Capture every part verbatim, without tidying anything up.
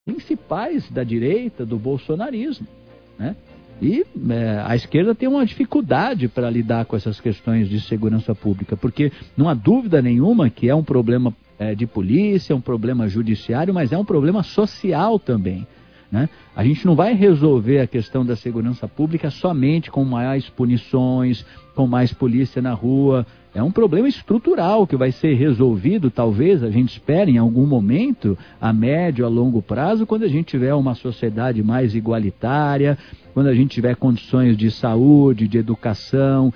principais da direita, do bolsonarismo, né? E é, a esquerda tem uma dificuldade para lidar com essas questões de segurança pública, porque não há dúvida nenhuma que é um problema é, de polícia, um problema judiciário, mas é um problema social também, né? A gente não vai resolver a questão da segurança pública somente com mais punições, com mais polícia na rua. É um problema estrutural que vai ser resolvido, talvez, a gente espere em algum momento, a médio, a longo prazo, quando a gente tiver uma sociedade mais igualitária, quando a gente tiver condições de saúde, de educação,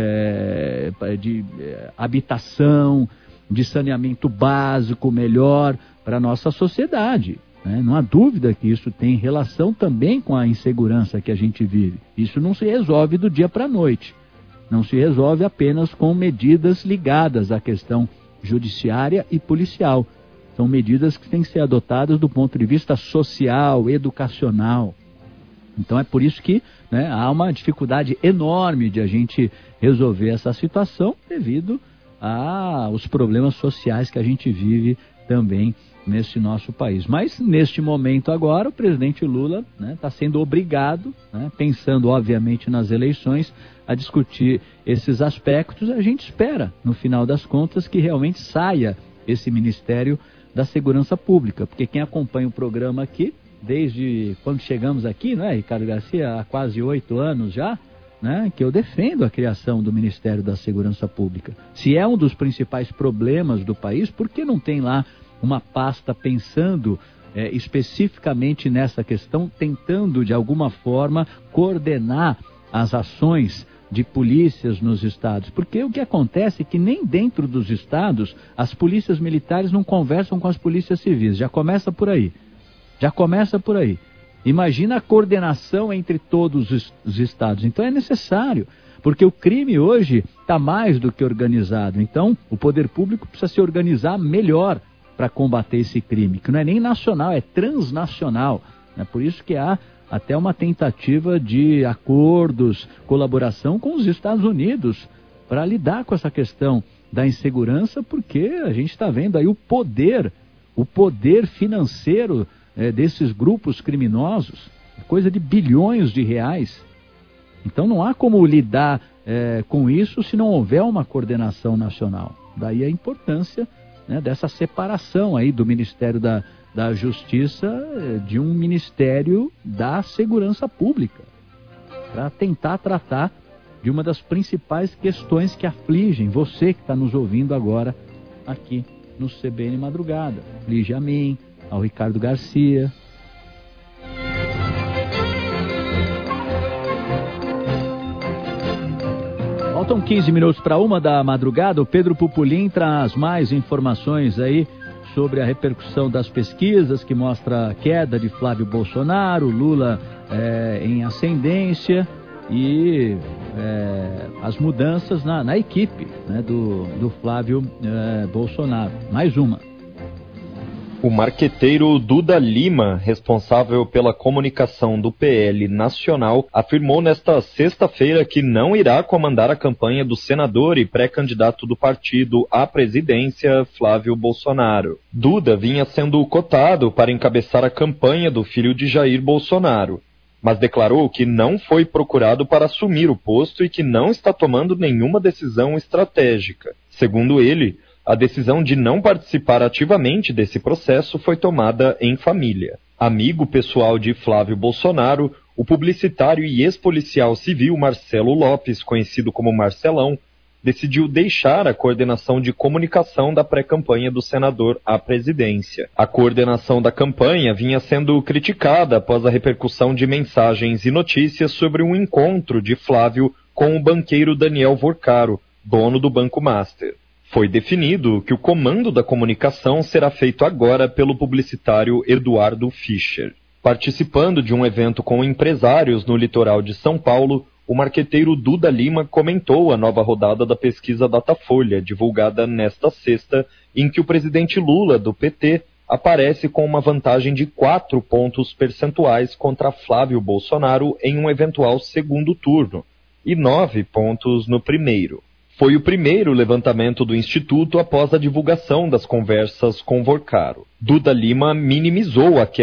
é, de é, habitação, de saneamento básico melhor para a nossa sociedade, né? Não há dúvida que isso tem relação também com a insegurança que a gente vive. Isso não se resolve do dia para a noite. Não se resolve apenas com medidas ligadas à questão judiciária e policial. São medidas que têm que ser adotadas do ponto de vista social, educacional. Então é por isso que, né, há uma dificuldade enorme de a gente resolver essa situação devido aos problemas sociais que a gente vive também nesse nosso país. Mas, neste momento agora, o presidente Lula está, né, sendo obrigado, né, pensando obviamente nas eleições, a discutir esses aspectos. A gente espera, no final das contas, que realmente saia esse Ministério da Segurança Pública, porque quem acompanha o programa aqui, desde quando chegamos aqui, não é, Ricardo Garcia, há quase oito anos já, né, que eu defendo a criação do Ministério da Segurança Pública. Se é um dos principais problemas do país, por que não tem lá uma pasta pensando é, especificamente nessa questão, tentando de alguma forma coordenar as ações de polícias nos estados? Porque o que acontece é que nem dentro dos estados as polícias militares não conversam com as polícias civis. Já começa por aí. Já começa por aí. Imagina a coordenação entre todos os, os estados. Então é necessário, porque o crime hoje está mais do que organizado. Então o poder público precisa se organizar melhor para combater esse crime, que não é nem nacional, é transnacional. É por isso que há até uma tentativa de acordos, colaboração com os Estados Unidos para lidar com essa questão da insegurança, porque a gente está vendo aí o poder, o poder financeiro é, desses grupos criminosos, coisa de bilhões de reais. Então não há como lidar é, com isso se não houver uma coordenação nacional. Daí a importância, né, dessa separação aí do Ministério da, da Justiça de um Ministério da Segurança Pública, para tentar tratar de uma das principais questões que afligem você que está nos ouvindo agora aqui no C B N Madrugada. Aflige a mim, ao Ricardo Garcia. Faltam quinze minutos para uma da madrugada. O Pedro Pupolin traz mais informações aí sobre a repercussão das pesquisas que mostra a queda de Flávio Bolsonaro, Lula é, em ascendência e é, as mudanças na, na equipe, né, do, do Flávio é, Bolsonaro. Mais uma. O marqueteiro Duda Lima, responsável pela comunicação do P L nacional, afirmou nesta sexta-feira que não irá comandar a campanha do senador e pré-candidato do partido à presidência, Flávio Bolsonaro. Duda vinha sendo cotado para encabeçar a campanha do filho de Jair Bolsonaro, mas declarou que não foi procurado para assumir o posto e que não está tomando nenhuma decisão estratégica. Segundo ele, a decisão de não participar ativamente desse processo foi tomada em família. Amigo pessoal de Flávio Bolsonaro, o publicitário e ex-policial civil Marcelo Lopes, conhecido como Marcelão, decidiu deixar a coordenação de comunicação da pré-campanha do senador à presidência. A coordenação da campanha vinha sendo criticada após a repercussão de mensagens e notícias sobre um encontro de Flávio com o banqueiro Daniel Vorcaro, dono do Banco Master. Foi definido que o comando da comunicação será feito agora pelo publicitário Eduardo Fischer. Participando de um evento com empresários no litoral de São Paulo, o marqueteiro Duda Lima comentou a nova rodada da pesquisa Datafolha, divulgada nesta sexta, em que o presidente Lula, do P T, aparece com uma vantagem de quatro pontos percentuais contra Flávio Bolsonaro em um eventual segundo turno, e nove pontos no primeiro. Foi o primeiro levantamento do Instituto após a divulgação das conversas com Vorcaro. Duda Lima minimizou a queda